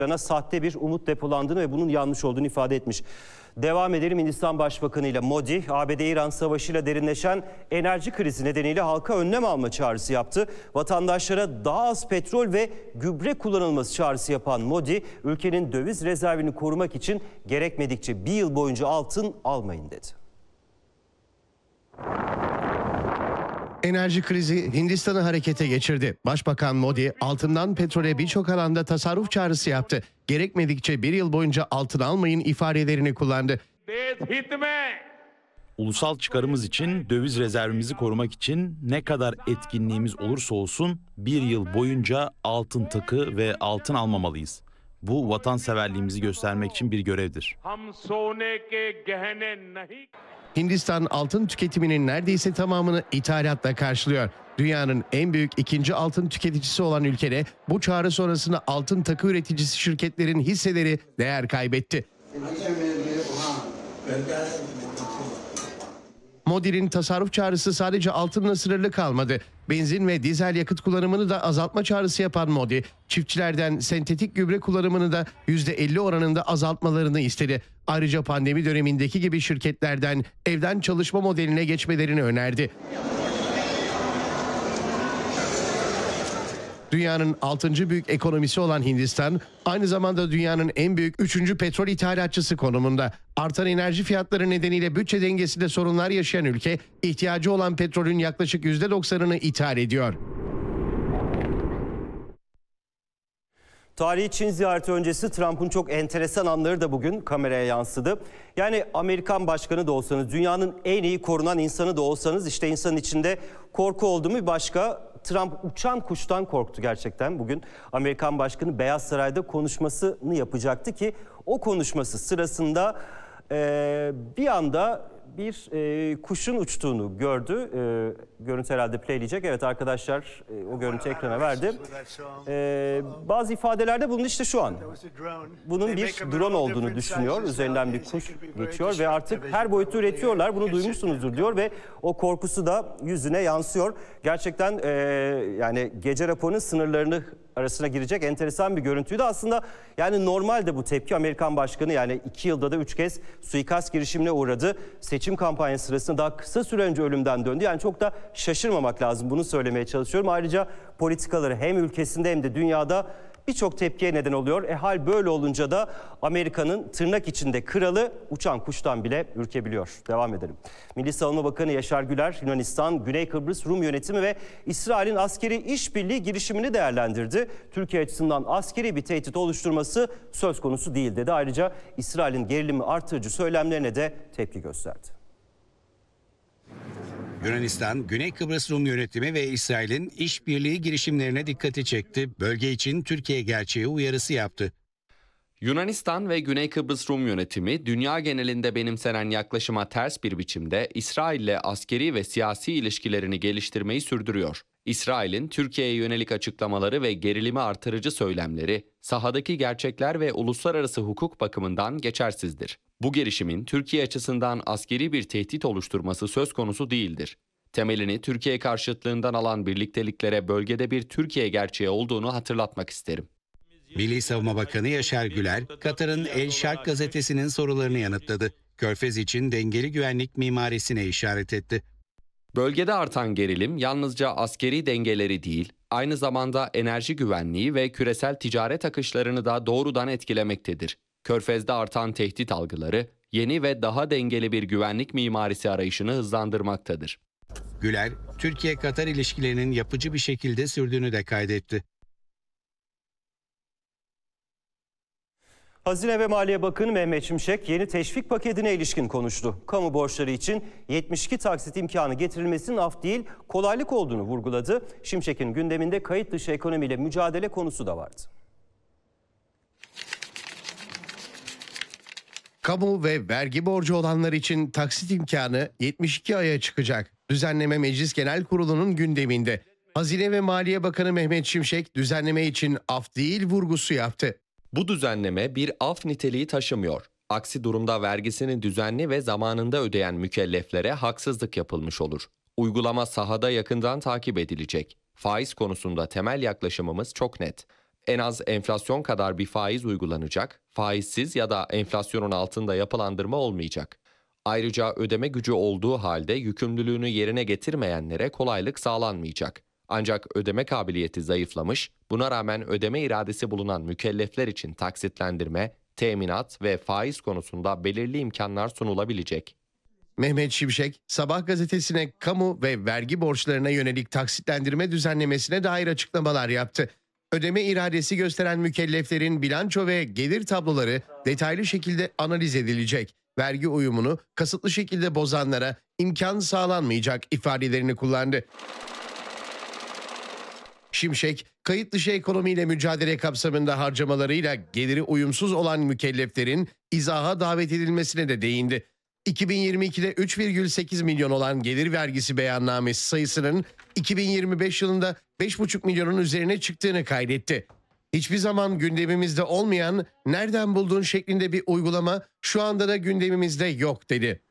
sahte bir umut depolandığını ve bunun yanlış olduğunu ifade etmiş. Devam edelim. Hindistan Başbakanı ile Modi, ABD-İran savaşıyla derinleşen enerji krizi nedeniyle halka önlem alma çağrısı yaptı. Vatandaşlara daha az petrol ve gübre kullanılması çağrısı yapan Modi, ülkenin döviz rezervini korumak için gerekmedikçe bir yıl boyunca altın almayın dedi. Enerji krizi Hindistan'ı harekete geçirdi. Başbakan Modi altından petrole birçok alanda tasarruf çağrısı yaptı. Gerekmedikçe bir yıl boyunca altın almayın ifadelerini kullandı. Ulusal çıkarımız için, döviz rezervimizi korumak için ne kadar etkinliğimiz olursa olsun bir yıl boyunca altın takı ve altın almamalıyız. Bu vatanseverliğimizi göstermek için bir görevdir. Hindistan altın tüketiminin neredeyse tamamını ithalatla karşılıyor. Dünyanın en büyük ikinci altın tüketicisi olan ülkede bu çağrı sonrasında altın takı üreticisi şirketlerin hisseleri değer kaybetti. Modi'nin tasarruf çağrısı sadece altınla sınırlı kalmadı. Benzin ve dizel yakıt kullanımını da azaltma çağrısı yapan Modi, çiftçilerden sentetik gübre kullanımını da %50 oranında azaltmalarını istedi. Ayrıca pandemi dönemindeki gibi şirketlerden evden çalışma modeline geçmelerini önerdi. Dünyanın 6. büyük ekonomisi olan Hindistan, aynı zamanda dünyanın en büyük 3. petrol ithalatçısı konumunda. Artan enerji fiyatları nedeniyle bütçe dengesinde sorunlar yaşayan ülke, ihtiyacı olan petrolün yaklaşık %90'ını ithal ediyor. Tarihi Çin ziyareti öncesi Trump'ın çok enteresan anları da bugün kameraya yansıdı. Yani Amerikan başkanı da olsanız, dünyanın en iyi korunan insanı da olsanız, işte insanın içinde korku oldu mu bir başka. Trump uçan kuştan korktu gerçekten bugün. Amerikan başkanı Beyaz Saray'da konuşmasını yapacaktı ki o konuşması sırasında bir anda bir kuşun uçtuğunu gördü. Görüntü herhalde playleyecek. Evet arkadaşlar o görüntü ekrana verdi. Bazı ifadelerde bulundu işte şu an. Bunun bir drone olduğunu düşünüyor. Üzerinden bir kuş geçiyor ve artık her boyutta üretiyorlar. Bunu duymuşsunuzdur diyor ve o korkusu da yüzüne yansıyor. Gerçekten yani gece raporunun sınırlarını arasına girecek enteresan bir görüntüydü. Aslında yani normalde bu tepki. Amerikan başkanı yani 2 yılda da 3 kez suikast girişimine uğradı. Seçim kampanyası sırasında daha kısa süre önce ölümden döndü. Yani çok da şaşırmamak lazım. Bunu söylemeye çalışıyorum. Ayrıca politikaları hem ülkesinde hem de dünyada birçok tepkiye neden oluyor. Hal böyle olunca da Amerika'nın tırnak içinde kralı uçan kuştan bile ürkebiliyor. Devam edelim. Milli Savunma Bakanı Yaşar Güler, Yunanistan, Güney Kıbrıs Rum yönetimi ve İsrail'in askeri işbirliği girişimini değerlendirdi. Türkiye açısından askeri bir tehdit oluşturması söz konusu değil dedi. Ayrıca İsrail'in gerilimi artırıcı söylemlerine de tepki gösterdi. Yunanistan, Güney Kıbrıs Rum yönetimi ve İsrail'in işbirliği girişimlerine dikkati çekti. Bölge için Türkiye gerçeği uyarısı yaptı. Yunanistan ve Güney Kıbrıs Rum yönetimi dünya genelinde benimsenen yaklaşıma ters bir biçimde İsrail'le askeri ve siyasi ilişkilerini geliştirmeyi sürdürüyor. İsrail'in Türkiye'ye yönelik açıklamaları ve gerilimi artırıcı söylemleri, sahadaki gerçekler ve uluslararası hukuk bakımından geçersizdir. Bu girişimin Türkiye açısından askeri bir tehdit oluşturması söz konusu değildir. Temelini Türkiye karşıtlığından alan birlikteliklere bölgede bir Türkiye gerçeği olduğunu hatırlatmak isterim. Milli Savunma Bakanı Yaşar Güler, Katar'ın El Şark gazetesinin sorularını yanıtladı. Körfez için dengeli güvenlik mimarisine işaret etti. Bölgede artan gerilim yalnızca askeri dengeleri değil, aynı zamanda enerji güvenliği ve küresel ticaret akışlarını da doğrudan etkilemektedir. Körfez'de artan tehdit algıları, yeni ve daha dengeli bir güvenlik mimarisi arayışını hızlandırmaktadır. Güler, Türkiye-Katar ilişkilerinin yapıcı bir şekilde sürdüğünü de kaydetti. Hazine ve Maliye Bakanı Mehmet Şimşek yeni teşvik paketine ilişkin konuştu. Kamu borçları için 72 taksit imkanı getirilmesinin af değil, kolaylık olduğunu vurguladı. Şimşek'in gündeminde kayıt dışı ekonomiyle mücadele konusu da vardı. Kamu ve vergi borcu olanlar için taksit imkanı 72 aya çıkacak. Düzenleme Meclis Genel Kurulu'nun gündeminde. Hazine ve Maliye Bakanı Mehmet Şimşek düzenleme için af değil vurgusu yaptı. Bu düzenleme bir af niteliği taşımıyor. Aksi durumda vergisini düzenli ve zamanında ödeyen mükelleflere haksızlık yapılmış olur. Uygulama sahada yakından takip edilecek. Faiz konusunda temel yaklaşımımız çok net. En az enflasyon kadar bir faiz uygulanacak, faizsiz ya da enflasyonun altında yapılandırma olmayacak. Ayrıca ödeme gücü olduğu halde yükümlülüğünü yerine getirmeyenlere kolaylık sağlanmayacak. Ancak ödeme kabiliyeti zayıflamış, buna rağmen ödeme iradesi bulunan mükellefler için taksitlendirme, teminat ve faiz konusunda belirli imkanlar sunulabilecek. Mehmet Şimşek, Sabah gazetesine kamu ve vergi borçlarına yönelik taksitlendirme düzenlemesine dair açıklamalar yaptı. Ödeme iradesi gösteren mükelleflerin bilanço ve gelir tabloları detaylı şekilde analiz edilecek. Vergi uyumunu kasıtlı şekilde bozanlara imkan sağlanmayacak ifadelerini kullandı. Şimşek, kayıt dışı ekonomiyle mücadele kapsamında harcamalarıyla geliri uyumsuz olan mükelleflerin izaha davet edilmesine de değindi. 2022'de 3,8 milyon olan gelir vergisi beyannamesi sayısının 2025 yılında 5,5 milyonun üzerine çıktığını kaydetti. Hiçbir zaman gündemimizde olmayan nereden buldun şeklinde bir uygulama şu anda da gündemimizde yok dedi.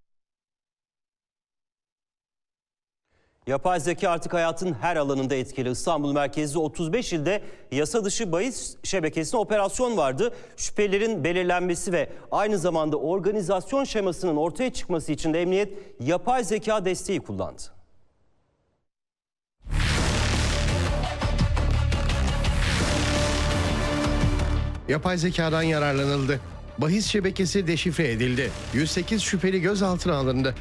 Yapay zeka artık hayatın her alanında etkili. İstanbul merkezli 35 ilde yasa dışı bahis şebekesine operasyon vardı. Şüphelerin belirlenmesi ve aynı zamanda organizasyon şemasının ortaya çıkması için de emniyet yapay zeka desteği kullandı. Yapay zekadan yararlanıldı. Bahis şebekesi deşifre edildi. 108 şüpheli gözaltına alındı.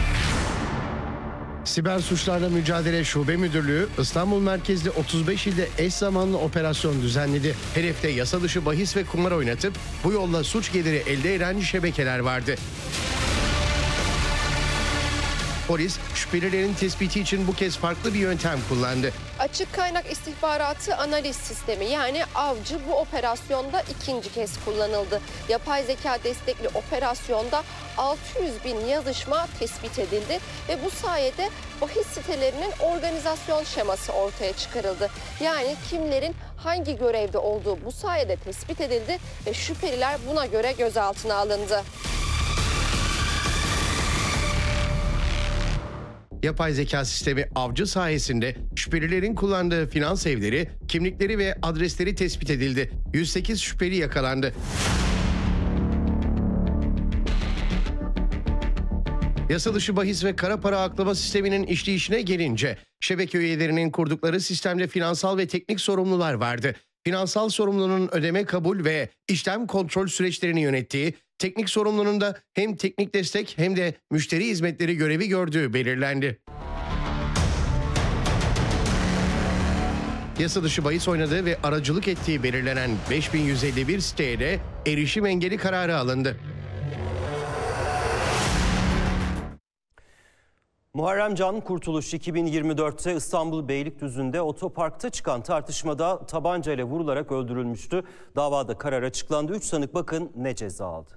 Siber Suçlarla Mücadele Şube Müdürlüğü İstanbul merkezli 35 ilde eş zamanlı operasyon düzenledi. Hedefte yasa dışı bahis ve kumar oynatıp bu yolla suç geliri elde eden şebekeler vardı. Polis şüphelilerin tespiti için bu kez farklı bir yöntem kullandı. Açık kaynak istihbaratı analiz sistemi yani Avcı bu operasyonda ikinci kez kullanıldı. Yapay zeka destekli operasyonda 600 bin yazışma tespit edildi ve bu sayede bahis sitelerinin organizasyon şeması ortaya çıkarıldı. Yani kimlerin hangi görevde olduğu bu sayede tespit edildi ve şüpheliler buna göre gözaltına alındı. Yapay zeka sistemi Avcı sayesinde şüphelilerin kullandığı finans evleri, kimlikleri ve adresleri tespit edildi. 108 şüpheli yakalandı. Yasa dışı bahis ve kara para aklama sisteminin işleyişine gelince şebeke üyelerinin kurdukları sistemde finansal ve teknik sorumlular vardı. Finansal sorumlunun ödeme kabul ve işlem kontrol süreçlerini yönettiği, teknik sorumlunun da hem teknik destek hem de müşteri hizmetleri görevi gördüğü belirlendi. Yasa dışı bahis oynadığı ve aracılık ettiği belirlenen 5151 siteye de erişim engeli kararı alındı. Muharrem Can Kurtuluş 2024'te İstanbul Beylikdüzü'nde otoparkta çıkan tartışmada tabancayla vurularak öldürülmüştü. Davada karar açıklandı. 3 sanık bakın ne ceza aldı.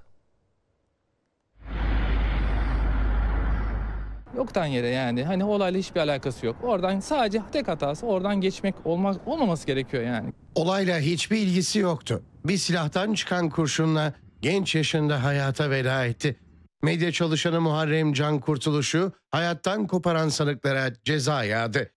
Yoktan yere yani hani olayla hiçbir alakası yok. Oradan sadece tek hatası oradan geçmek olmaması gerekiyor yani. Olayla hiçbir ilgisi yoktu. Bir silahtan çıkan kurşunla genç yaşında hayata veda etti. Medya çalışanı Muharrem Can Kurtuluş'u hayattan koparan sanıklara ceza yağdı.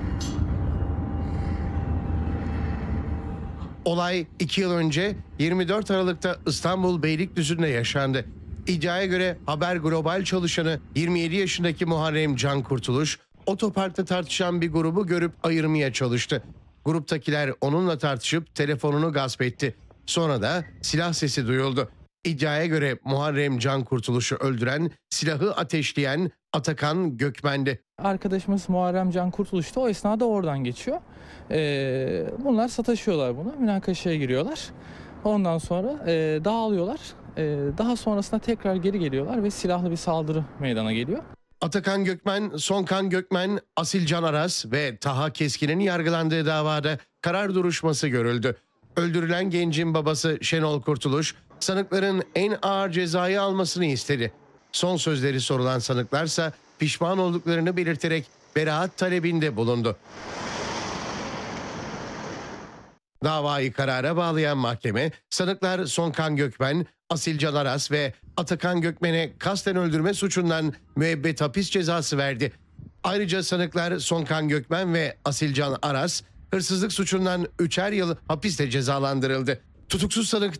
Olay 2 yıl önce 24 Aralık'ta İstanbul Beylikdüzü'nde yaşandı. İddiaya göre Haber Global çalışanı 27 yaşındaki Muharrem Can Kurtuluş, otoparkta tartışan bir grubu görüp ayırmaya çalıştı. Gruptakiler onunla tartışıp telefonunu gasp etti. Sonra da silah sesi duyuldu. İddiaya göre Muharrem Can Kurtuluş'u öldüren, silahı ateşleyen Atakan Gökmen'di. Arkadaşımız Muharrem Can Kurtuluş da o esnada oradan geçiyor. Bunlar sataşıyorlar buna, münakaşaya giriyorlar. Ondan sonra dağılıyorlar. Daha sonrasında tekrar geri geliyorlar ve silahlı bir saldırı meydana geliyor. Atakan Gökmen, Sonkan Gökmen, Asilcan Aras ve Taha Keskin'in yargılandığı davada karar duruşması görüldü. Öldürülen gencin babası Şenol Kurtuluş, sanıkların en ağır cezayı almasını istedi. Son sözleri sorulan sanıklarsa pişman olduklarını belirterek beraat talebinde bulundu. Davayı karara bağlayan mahkeme, sanıklar Sonkan Gökmen, Asilcan Aras ve Atakan Gökmen'e kasten öldürme suçundan müebbet hapis cezası verdi. Ayrıca sanıklar Sonkan Gökmen ve Asilcan Aras, hırsızlık suçundan 3'er yıl hapiste cezalandırıldı. Tutuksuz sanık